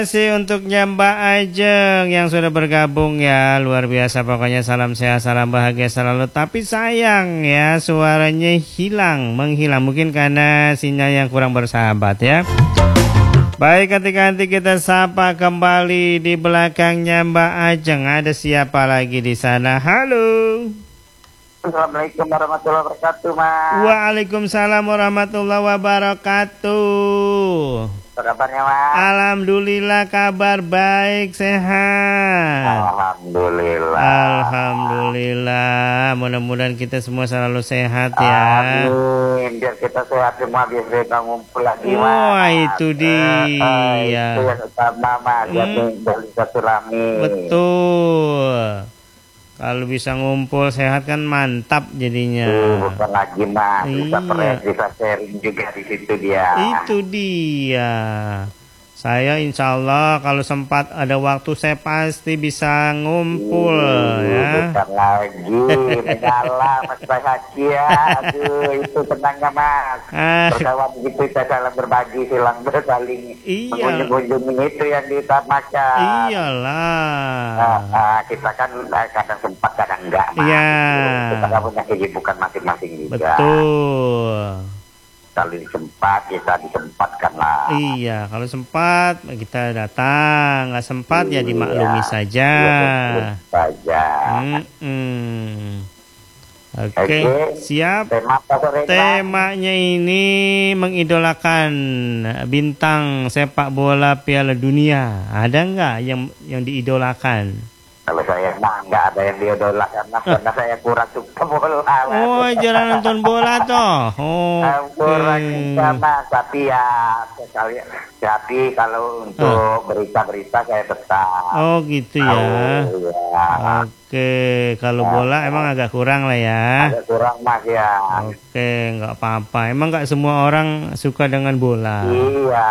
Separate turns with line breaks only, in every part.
Terima kasih untuk Mbak Ajeng yang sudah bergabung ya. Luar biasa pokoknya, salam sehat, salam bahagia selalu. Tapi sayang ya, suaranya menghilang. Mungkin karena sinyal yang kurang bersahabat ya. Baik, ganti-ganti kita sapa kembali di belakangnya Mbak Ajeng. Ada siapa lagi di sana? Halo.
Assalamualaikum warahmatullahi wabarakatuh, Mas.
Waalaikumsalam warahmatullahi wabarakatuh.
Apa kabarnya, Mas?
Alhamdulillah, kabar baik, sehat. Alhamdulillah. Mudah-mudahan kita semua selalu sehat ya.
Amin. Biar kita sehat semua, biar kita ngumpul lagi, Mas.
Wah, itu dia.
Itu yang utama, Mas. Jadi silaturahmi.
Betul. Kalau bisa ngumpul sehat kan mantap jadinya.
Bukan lagi, Mas. Bisa sharing juga di situ dia.
Itu dia. Saya insya Allah kalau sempat ada waktu saya pasti bisa ngumpul ya.
Bukan lagi menyala Mas Bahagia. Aduh, itu tenangnya, Mas. Berkawan gitu kita saling berbagi, silang bersaling mengunjungi itu yang diutamakan.
Iyalah.
Kita kan kadang sempat kadang enggak, Mas.
Iya.
Kita kan punya kesibukan masing-masing juga.
Betul.
Kalau sempat kita disempatkan lah.
Iya, kalau sempat kita datang, nggak sempat ya dimaklumi saja. Oke, siap. Temanya ini mengidolakan bintang sepak bola Piala Dunia. Ada nggak yang diidolakan?
Kalau saya mah nggak ada yang diidolakan, karena saya kurang suka bola.
Oh, jarang nonton bola toh.
Kurang suka, Mas. Tapi ya sekali. Tapi kalau untuk berita-berita saya tetap.
Oh gitu ya. Oke, kalau bola emang agak kurang lah ya.
Agak kurang, Mas ya.
Oke, nggak apa-apa. Emang nggak semua orang suka dengan bola.
Iya.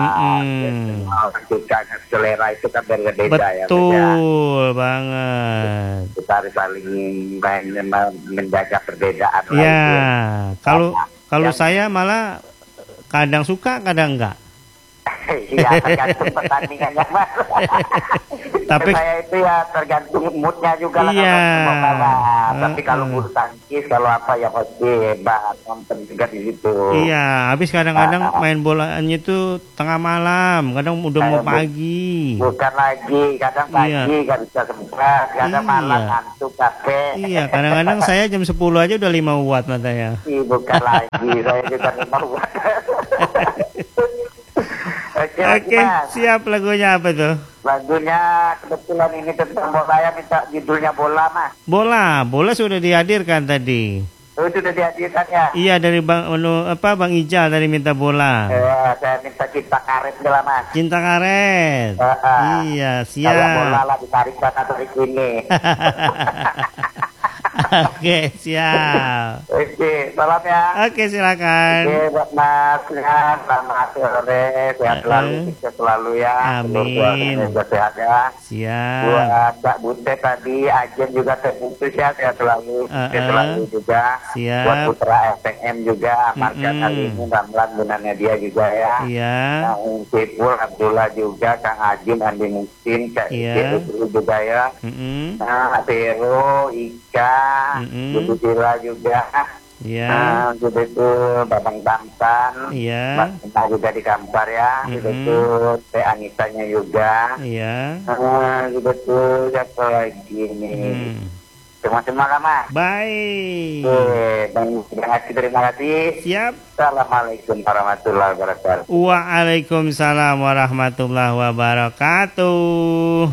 Suka selera itu kan berbeda ya.
Betul banget.
Kita harus saling menjaga perbedaan.
Ya, kalau saya malah kadang suka, kadang enggak.
Iya, tergantung pertandingannya, Mas. Tapi saya itu ya tergantung moodnya juga lah.
Iya.
Tapi kalau bulu tangkis, kalau apa ya pasti hebat, nonton juga di situ.
Iya, habis kadang-kadang main bolanya itu tengah malam, kadang udah mau pagi.
Bukan lagi, kadang pagi kan bisa sempat, kadang malam ngantuk capek.
Iya, kadang-kadang saya jam 10 aja udah 5 watt matanya.
Bukan lagi, saya juga 5 watt.
Oke, siap. Lagunya apa tuh?
Lagunya kebetulan ini tentang bola, ya minta judulnya Bola, Mas.
Bola sudah dihadirkan tadi.
Oh, sudah dihadirkan ya?
Iya, dari Bang Ijal dari Minta Bola.
Saya minta Cinta Karet dulu, Mas.
Cinta Karet. Iya, siap.
Kalau bola lah ditarik sana tarik ini.
Oke, siap.
Oke, salam ya.
Oke, silakan.
Oke, buat Mas, selamat sore, sehat selalu ya.
Amin.
Sehat ya.
Siap.
Buat Mbak Bunte tadi, Ajen juga terputus ya, sehat selalu. Sehat selalu juga.
Siap.
Buat Putra FTM juga, Marka kali ini, Ramlan, bunanya dia juga ya.
Iya.
Kang Cipul, Abdullah juga, Kang Ajim, Andi Musin, Kak Ike juga ya. Nah, Vero, Ika, Budu Dila juga.
Iya.
Juga itu Babang Tampan.
Iya.
Mbak juga di Kampar ya. Juga itu Teh Anitanya juga.
Iya.
Juga itu siapa lagi nih. Semua lah, Mas.
Baik.
Terima kasih.
Siap.
Assalamualaikum warahmatullahi wabarakatuh.
Waalaikumsalam warahmatullahi wabarakatuh.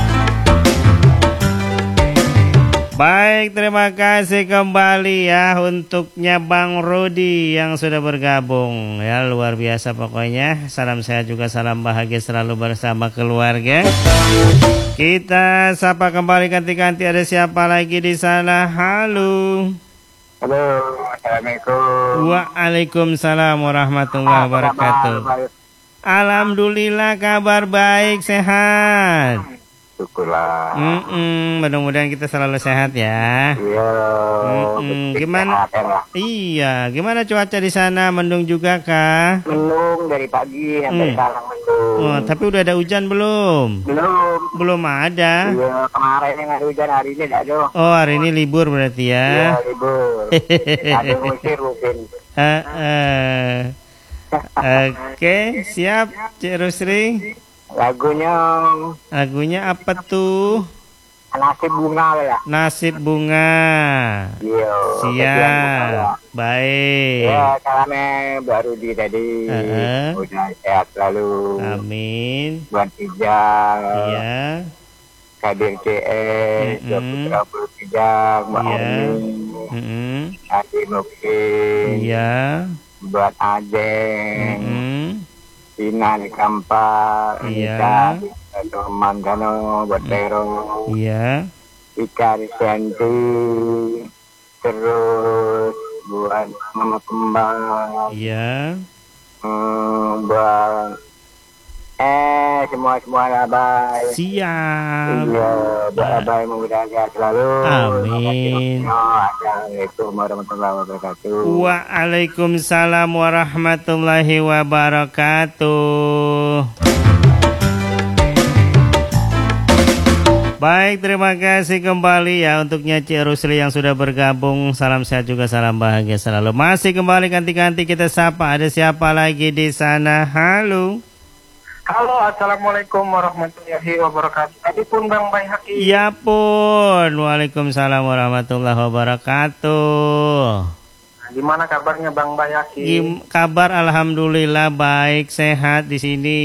Baik, terima kasih kembali ya untuknya Bang Rudi yang sudah bergabung ya, luar biasa pokoknya. Salam sehat juga, salam bahagia selalu bersama keluarga. Kita sapa kembali ganti-ganti, ada siapa lagi di sana? Halo.
Halo, assalamualaikum.
Waalaikumsalam warahmatullahi wabarakatuh. Alhamdulillah, kabar baik, sehat.
syukurlah.
Mudah-mudahan kita selalu sehat ya.
Iya.
Gimana? Iya, gimana cuaca di sana? Mendung juga kah?
Mendung dari pagi sampai sekarang mendung.
Oh, tapi udah ada hujan belum?
Belum.
Belum ada.
Iya, kemarin yang ada hujan, hari ini tidak ada.
Oh, hari ini libur berarti ya?
Iya, libur. Ada musir mungkin.
Oke, siap Cik Rusri. Lagunya apa tuh?
Nasib bunga ya.
Nasib bunga.
Iya.
Siap. Baik.
Ya, salamnya baru di tadi. Udah sehat selalu.
Amin.
Buat Ijal.
Iya.
Kadir CS. Putra Pujang. Mbak Omi. Adi Muksin.
Iya.
Buat Adeng. Ina di Kampar.
Iya.
Manggano buat Vero.
Iya.
Ika di Senti. Terus buat Mama Kembang.
Iya.
Buat semua Abai.
Siap.
Iya, buat Abai mudah-mudahan selalu.
Amin.
Assalamualaikum warahmatullahi wabarakatuh.
Waalaikumsalam warahmatullahi wabarakatuh. Baik, terima kasih kembali ya untuk Cik Rusli yang sudah bergabung. Salam sehat juga, salam bahagia selalu. Masih kembali ganti-ganti kita sapa. Ada siapa lagi di sana? Halo.
Halo, assalamualaikum warahmatullahi wabarakatuh. Tadi pun Bang Baihaqi.
Ya pun. Waalaikumsalam warahmatullahi wabarakatuh.
Gimana kabarnya Bang Baihaqi?
Kabar alhamdulillah baik, sehat di sini.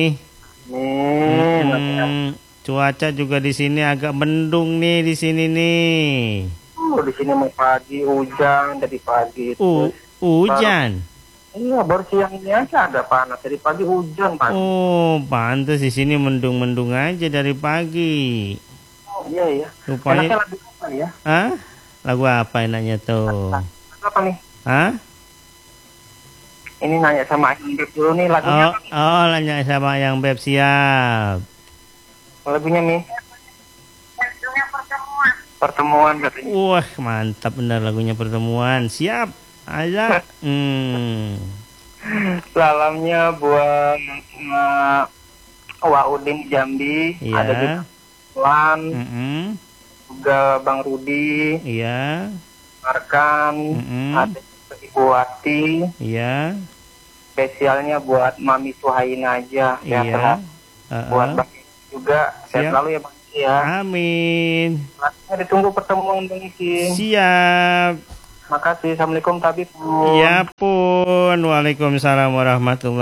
Cuaca juga di sini agak mendung nih di sini nih.
Di sini mau pagi hujan, dari pagi itu.
Hujan.
Iya, baru siang ini aja ada panas, dari pagi hujan pagi.
Oh, pantas di sini mendung-mendung aja dari pagi.
Oh, iya.
Rupanya.
Enaknya lagu apa ya?
Hah? Lagu apa enaknya tuh?
Lagu apa nih?
Hah?
Ini nanya sama Yang Beb dulu nih lagunya.
Nanya sama Yang Beb, siap.
Lagunya nih. Pertemuan katanya.
Wah, mantap benar lagunya Pertemuan. Siap. Aja.
Salamnya buat Waudin Jambi.
Iya.
Ada juga Lan. Juga Bang Rudi.
Iya.
Arkan. Ada juga Ibu Wati.
Iya.
Spesialnya buat Mami Suhaina aja.
Iya.
Buat Bang juga. Sehat selalu ya Bang ya.
Amin.
Ditunggu pertemuan Bang Iki.
Siap.
Makasih. Assalamualaikum Tabib.
Ya pun. Waalaikumsalam warahmatullahi